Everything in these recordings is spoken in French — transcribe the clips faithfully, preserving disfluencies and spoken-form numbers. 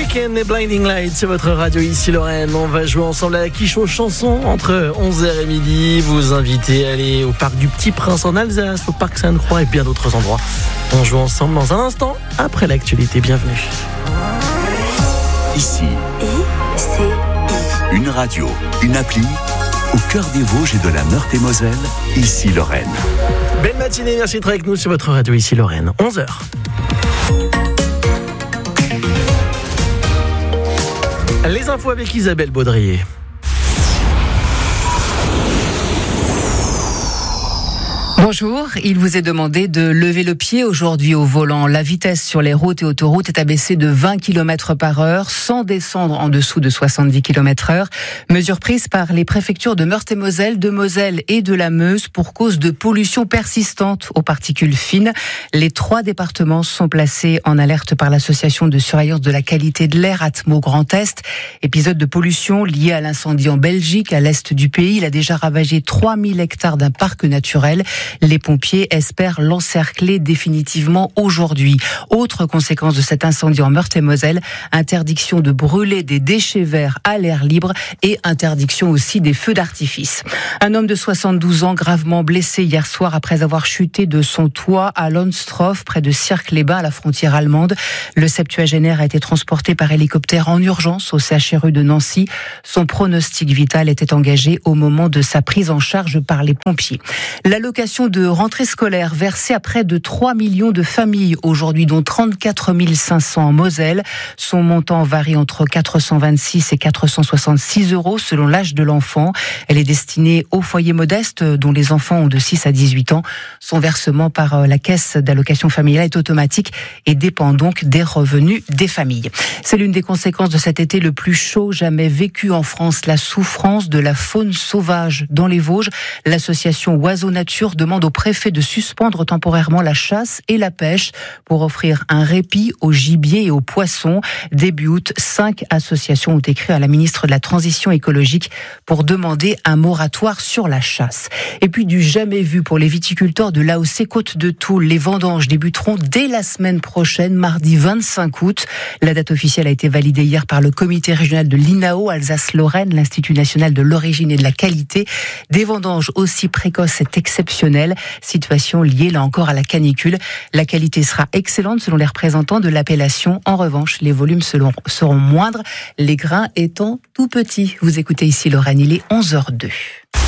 Weeknd et Blinding Lights, c'est votre radio ici Lorraine. On va jouer ensemble à la quiche aux chansons entre onze heures et midi. Vous invitez à aller au parc du Petit Prince en Alsace, au parc Sainte-Croix et bien d'autres endroits. On joue ensemble dans un instant après l'actualité. Bienvenue. Ici, I C I. une radio, une appli, au cœur des Vosges et de la Meurthe-et-Moselle, ici Lorraine. Belle matinée, merci d'être avec nous sur votre radio ici Lorraine. onze heures. Les infos avec Isabelle Baudrier. Bonjour, il vous est demandé de lever le pied aujourd'hui au volant. La vitesse sur les routes et autoroutes est abaissée de vingt kilomètres par heure sans descendre en dessous de soixante-dix kilomètres heure. Mesure prise par les préfectures de Meurthe-et-Moselle, de Moselle et de la Meuse pour cause de pollution persistante aux particules fines. Les trois départements sont placés en alerte par l'association de surveillance de la qualité de l'air Atmo Grand Est. Épisode de pollution lié à l'incendie en Belgique, à l'est du pays. Il a déjà ravagé trois mille hectares d'un parc naturel. Les pompiers espèrent l'encercler définitivement aujourd'hui. Autre conséquence de cet incendie en Meurthe-et-Moselle, interdiction de brûler des déchets verts à l'air libre et interdiction aussi des feux d'artifice. Un homme de soixante-douze ans gravement blessé hier soir après avoir chuté de son toit à Lonstroff, près de Cirques-les-Bains, à la frontière allemande. Le septuagénaire a été transporté par hélicoptère en urgence au C H R U de Nancy. Son pronostic vital était engagé au moment de sa prise en charge par les pompiers. L'allocation de rentrée scolaire versée à près de trois millions de familles aujourd'hui, dont trente-quatre mille cinq cents en Moselle. Son montant varie entre quatre cent vingt-six et quatre cent soixante-six euros selon l'âge de l'enfant. Elle est destinée aux foyers modestes dont les enfants ont de six à dix-huit ans. Son versement par la caisse d'allocation familiale est automatique et dépend donc des revenus des familles. C'est l'une des conséquences de cet été le plus chaud jamais vécu en France, la souffrance de la faune sauvage dans les Vosges. L'association Oiseaux Nature demande au préfet de suspendre temporairement la chasse et la pêche pour offrir un répit aux gibiers et aux poissons. Début août, cinq associations ont écrit à la ministre de la Transition écologique pour demander un moratoire sur la chasse. Et puis du jamais vu pour les viticulteurs de l'A O C Côte de Toul. Les vendanges débuteront dès la semaine prochaine, mardi vingt-cinq août. La date officielle a été validée hier par le comité régional de l'I N A O Alsace-Lorraine, l'Institut national de l'origine et de la qualité. Des vendanges aussi précoces et exceptionnelles. Situation liée là encore à la canicule. La qualité sera excellente selon les représentants de l'appellation. En revanche, les volumes seront, seront moindres, les grains étant tout petits. Vous écoutez ici Lorraine, il est onze heures zéro deux.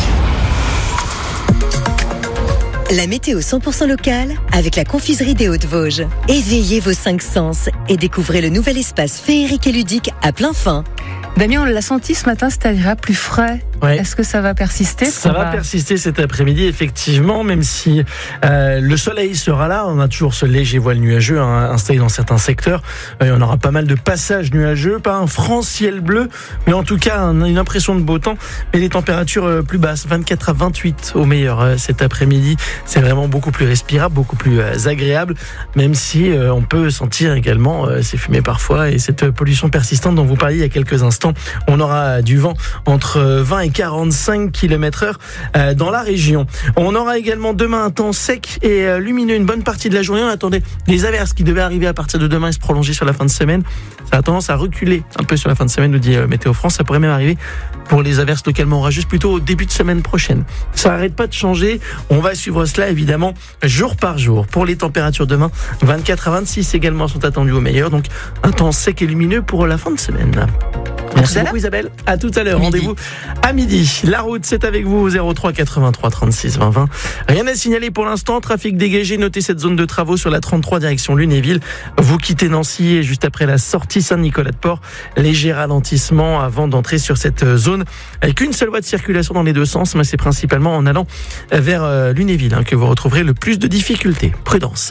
La météo cent pour cent locale avec la confiserie des Hauts-de-Vosges. Éveillez vos cinq sens et découvrez le nouvel espace féerique et ludique à plein fin. Damien, on l'a senti ce matin, c'est agréable, plus frais. Ouais. Est-ce que ça va persister? Ça va, va persister cet après-midi, effectivement, même si euh, le soleil sera là. On a toujours ce léger voile nuageux hein, installé dans certains secteurs. Euh, on aura pas mal de passages nuageux, pas un franc ciel bleu, mais en tout cas un, une impression de beau temps. Mais les températures euh, plus basses, vingt-quatre à vingt-huit au meilleur euh, cet après-midi. C'est vraiment beaucoup plus respirable, beaucoup plus euh, agréable, même si euh, on peut sentir également euh, ces fumées parfois et cette pollution persistante dont vous parliez il y a quelques instants. On aura du vent entre vingt et quarante-cinq kilomètres heure dans la région. On aura également demain un temps sec et lumineux une bonne partie de la journée. On attendait les averses qui devaient arriver à partir de demain et se prolonger sur la fin de semaine. Ça a tendance à reculer un peu sur la fin de semaine, nous dit Météo France. Ça pourrait même arriver pour les averses localement orageuses plutôt au début de semaine prochaine. Ça n'arrête pas de changer. On va suivre cela évidemment jour par jour. Pour les températures demain, vingt-quatre à vingt-six également sont attendues au meilleur. Donc un temps sec et lumineux pour la fin de semaine. Merci beaucoup Isabelle, à tout à l'heure, midi. Rendez-vous à midi. La route c'est avec vous, zéro trois quatre-vingt-trois trente-six vingt vingt. Rien à signaler pour l'instant, trafic dégagé, notez cette zone de travaux sur la trente-trois direction Lunéville. Vous quittez Nancy et juste après la sortie Saint-Nicolas-de-Port, léger ralentissement avant d'entrer sur cette zone avec une seule voie de circulation dans les deux sens, mais c'est principalement en allant vers Lunéville hein, que vous retrouverez le plus de difficultés. Prudence.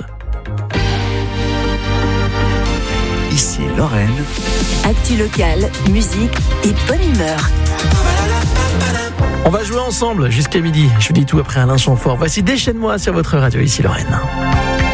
Ici Lorraine. Actu locale, musique et bonne humeur. On va jouer ensemble jusqu'à midi. Je vous dis tout après Alain Chamfort. Voici Déchaîne-moi sur votre radio ici Lorraine.